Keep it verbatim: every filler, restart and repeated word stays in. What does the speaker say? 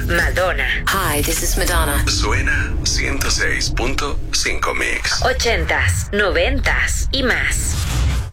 Madonna. Hi, this is Madonna. Suena ciento seis punto cinco Mix. Ochentas, noventas y más.